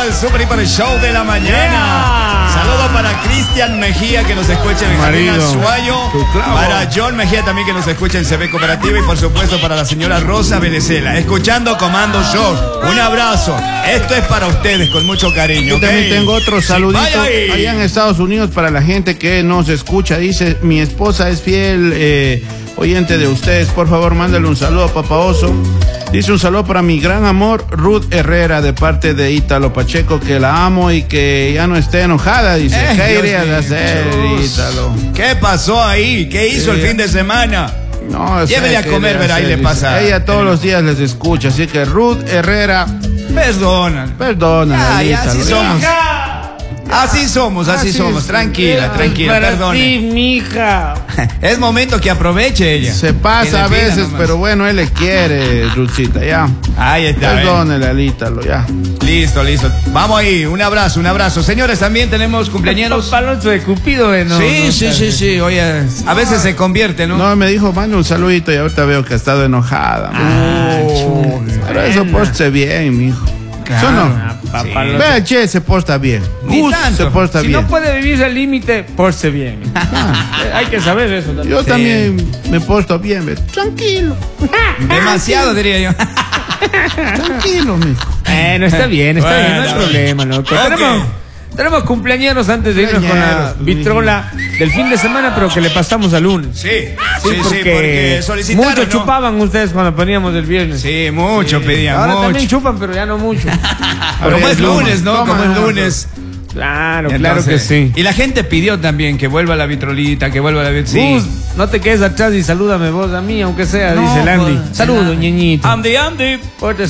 el Super Hiper Show de la mañana. Saludos para Cristian Mejía, que nos escucha en Jardín Azuayo. Para John Mejía también, que nos escucha en CB Cooperativa. Y por supuesto para la señora Rosa Venezuela, escuchando Comando Show. Un abrazo. Esto es para ustedes con mucho cariño. Yo también tengo otro saludito allá en Estados Unidos para la gente que nos escucha. Dice: mi esposa es fiel oyente de ustedes. Por favor, mándale un saludo a Papá Oso. Dice: un saludo para mi gran amor Ruth Herrera, de parte de Ítalo Pacheco, que la amo y que ya no esté enojada. Dice: ¿qué irías a hacer, Ítalo? ¿Qué pasó ahí? ¿Qué hizo el fin de semana? No, llévele a comer, verá, ahí le pasa. Ella todos los días les escucha, así que Ruth Herrera, perdona, ya, así somos. Así somos, tranquila, perdona. Sí, mija. Es momento que aproveche ella. Se pasa a veces, nomás. Pero bueno, él le quiere, Ruthcita, ya. Ahí está. Perdónele al Ítalo, ya. Listo. Vamos ahí, un abrazo. Señores, también tenemos cumpleañeros. Palonzo de Cupido, ¿no? Sí. Oye, a veces se convierte, ¿no? No, me dijo: manda un saludito, y ahorita veo que ha estado enojada. Pero eso porte bien, mijo. Claro. ¿Sí o no? Vea, che, se porta bien. Se porta bien. Si no puede vivir al límite, porte bien. Hay que saber eso también. Yo también me porto bien, ¿ves? Tranquilo. Demasiado, diría yo. Tranquilo, mijo. Está bien, no hay problema, loco. Tenemos cumpleaños antes de irnos con la vitrola del fin de semana, pero que le pasamos al lunes. Sí, porque solicitaron. Mucho chupaban ustedes cuando poníamos el viernes. Sí, mucho pedían. Ahora también chupan, pero ya no mucho. Como es lunes, ¿no? Como es lunes. Claro que sí. Y la gente pidió también que vuelva la vitrolita, que vuelva la vitrolita. Sí. No te quedes atrás y salúdame vos a mí, aunque sea, dice el Andy. Saludos, ñeñito. Andy.